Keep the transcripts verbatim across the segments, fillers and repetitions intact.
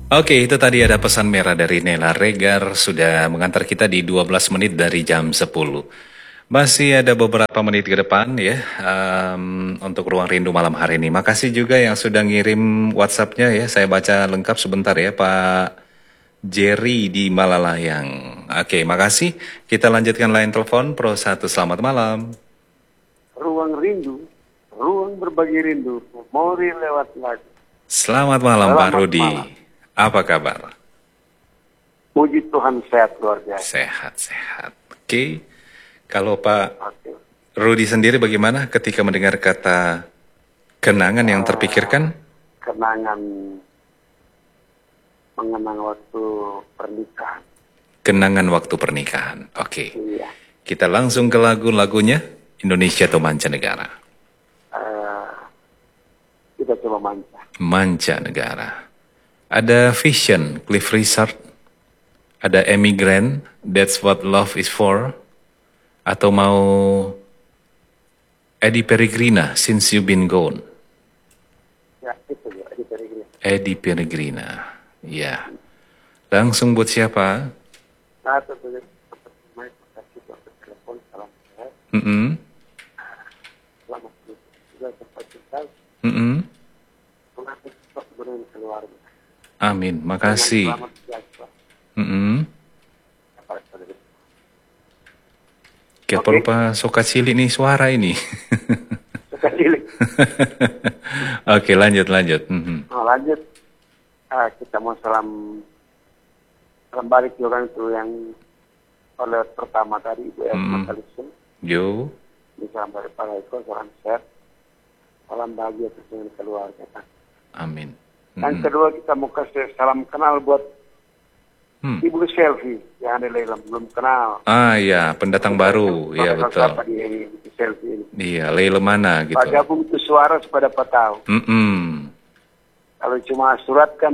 Oke, itu tadi ada pesan merah dari Nela Regar sudah mengantar kita di dua belas menit dari jam sepuluh. Masih ada beberapa menit ke depan ya em, untuk Ruang Rindu malam hari ini. Makasih juga yang sudah ngirim WhatsApp-nya ya. Saya baca lengkap sebentar ya Pak Jerry di Malalayang. Oke, makasih. Kita lanjutkan line telepon Pro satu. Selamat malam. Ruang rindu, ruang berbagi rindu, memori lewat lagu. Selamat malam Pak Selamat Rudi. malam. Apa kabar? Puji Tuhan sehat luar biasa. Sehat-sehat. Oke. Kalau Pak Oke. Rudi sendiri bagaimana ketika mendengar kata kenangan yang terpikirkan? Kenangan mengenang waktu pernikahan. Kenangan waktu pernikahan. Oke. Iya. Kita langsung ke lagu-lagunya Indonesia atau mancanegara? Eh, kita coba manca. Mancanegara. Ada Vision, Cliff Richard. Ada Amy Grant, That's What Love Is For. Atau mau Eddie Peregrina, Since You've Been Gone. Ya, itu ya, di Peregrina. Eddie Peregrina. Ya. Langsung buat siapa? Nah, tentunya terima kasih untuk telepon, salam sehat. Mm -mm. Selamat juga sempat kita. Mm -mm. Selamat cepat dengan keluarga. Amin, makasih. Selamat sejahtera. Mm -mm. Apa saudara? Kayak Oke. perupa soka cilik nih suara ini. Sekali. Oke, lanjut, lanjut. Mhm. Nah, lanjut. Ah, kita mau salam salam balik juga itu yang oleh pertama tadi Ibu Esma Hmm. Kalisun. Yo, Ini salam dari Pak Eko, salam sehat, salam bahagia dengan keluarga. amin. Yang Mhm. kedua kita mau kasih salam kenal buat Hmm. Ibu Selfie yang ada Leila belum kenal. Ah ya, pendatang baru. Iya betul. Siapa di Ibu Selfie ini? Iya, Leila mana gitu. Pak Gabung itu suara supaya dapat tahu. Mm-mm. Kalau cuma surat kan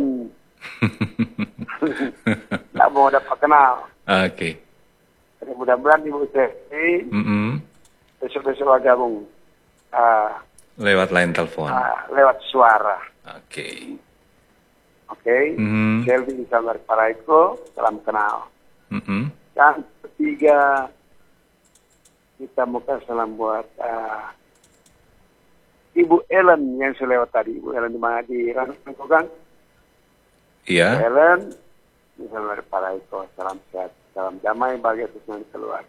nggak mau dapat kenal. Oke. Jadi mudah-mudahan Ibu Selfie Mm-mm. besok-besok gabung ah, Lewat line telepon. ah, lewat suara. Oke. Oke, Mhm. Selvi salam dari Paraiko, salam kenal. Mm-mm. Yang ketiga, kita mau kasih salam buat ah, Ibu Ellen yang saya lewat tadi. Ibu Ellen di mana di Ranang Iya. Ellen, salam dari Paraiko, salam sehat, salam damai, bahagia terus dengan keluarga.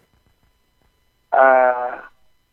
Ah,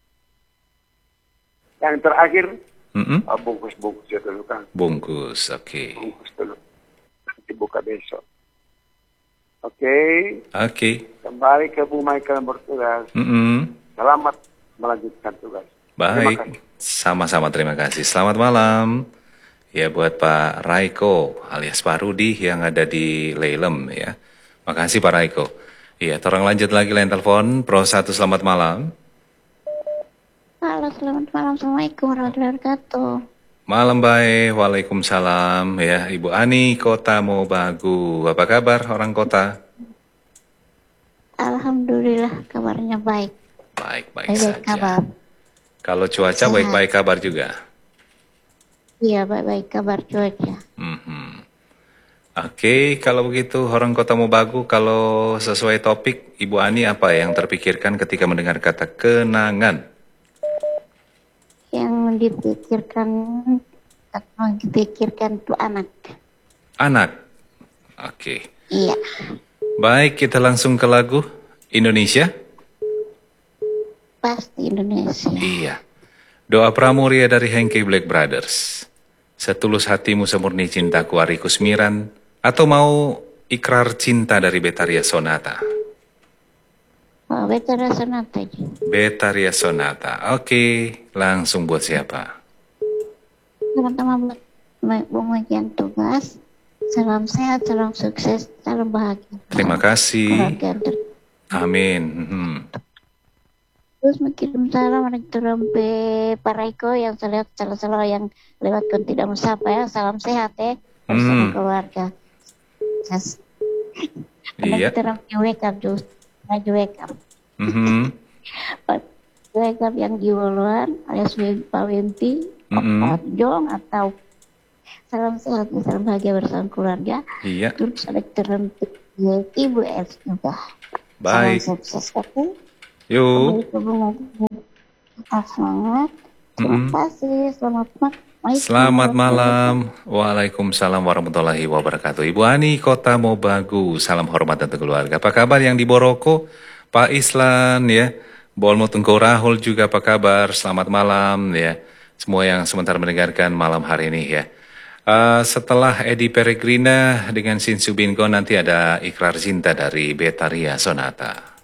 yang terakhir, Mm-mm. ah, bungkus-bungkus ya dulu kan. Bungkus. Oke. Bungkus dulu. Nanti buka besok. Oke, Oke. kembali ke Bu Michael yang bertugas. Mm-mm. Selamat melanjutkan tugas. Terima Baik. kasih. Sama-sama, terima kasih. Selamat malam. Ya buat Pak Raiko alias Pak Rudi yang ada di Leilem ya. Makasih Pak Raiko. Iya, orang lanjut lagi line telepon. Pro satu, selamat malam. Halo, selamat malam. Assalamualaikum warahmatullahi wabarakatuh. Malam baik, waalaikumsalam. Ya, Ibu Ani, Kota Mobagu. Apa kabar orang kota? Alhamdulillah kabarnya baik. Baik-baik Baik saja. kabar. Kalau cuaca Sehat. baik-baik kabar juga. Iya, baik-baik kabar cuaca. Mhm. Oke, kalau begitu orang kota Mobagu, kalau sesuai topik, Ibu Ani apa yang terpikirkan ketika mendengar kata kenangan? Yang dipikirkan atau dipikirkan itu anak. Anak. Oke. Iya. Baik, kita langsung ke lagu Indonesia. Pasti Indonesia. Iya. Doa Pramuria dari Henky Black Brothers. Setulus hatimu semurni cintaku Ari Kusmiran. Atau mau Ikrar Cinta dari Betaria Sonata. Oh, Betara Sonata aja. Betaria Sonata. Oke, langsung buat siapa? Teman-teman buat pembagian tugas. Salam sehat, salam sukses, salam bahagia. Terima kasih. Keluarga ter- Amin. Mhm. Terus mengirim salam rektor sampai Pak Raiko yang saya lihat salah-salah yang lewat pun tidak mensapa ya. Salam sehat ya bersama Hmm. keluarga. Yes. Iya. Kita ramai wake up just maju wake up. Mhm. Wake up yang di luar alias Pak Wenti, Mhm. Pak Jong atau salam sehat, salam bahagia bersama keluarga. Iya. Terus ada terlempit Ibu Els juga. Baik. Salam sukses aku. Yuk. Tetap semangat. Terima Mm-mm. kasih. Selamat malam. Selamat malam. Waalaikumsalam warahmatullahi wabarakatuh. Ibu Ani, Kota Mobagu. Salam hormat untuk keluarga. Apa kabar yang di Boroko? Pak Islan ya. Bolmo Tengku Rahul juga apa kabar? Selamat malam ya. Semua yang sebentar mendengarkan malam hari ini ya. Uh, setelah Edi Peregrina dengan Shin Subinko nanti ada Ikrar Cinta dari Betaria Sonata.